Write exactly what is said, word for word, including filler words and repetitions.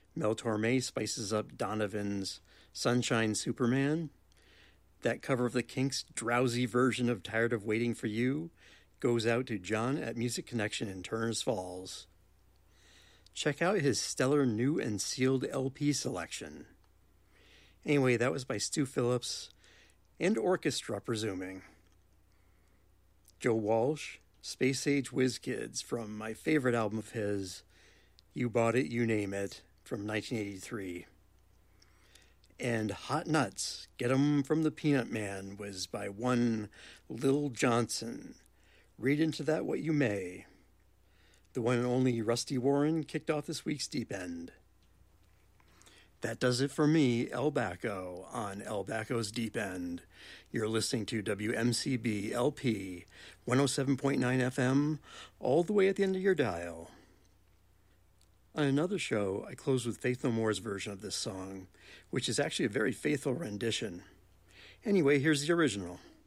Mel Torme spices up Donovan's Sunshine Superman. That cover of the Kinks' drowsy version of Tired of Waiting for You goes out to John at Music Connection in Turners Falls. Check out his stellar new and sealed L P selection. Anyway, that was by Stu Phillips and orchestra, presuming. Joe Walsh, Space Age Whiz Kids, from my favorite album of his, You Bought It, You Name It, from nineteen eighty-three. And Hot Nuts, Get 'em from the Peanut Man, was by one Lil Johnson. Read into that what you may. The one and only Rusty Warren kicked off this week's Deep End. That does it for me, El Bacco, on El Bacco's Deep End. You're listening to W M C B L P one oh seven point nine F M, all the way at the end of your dial. On another show, I close with Faith No More's version of this song, which is actually a very faithful rendition. Anyway, here's the original.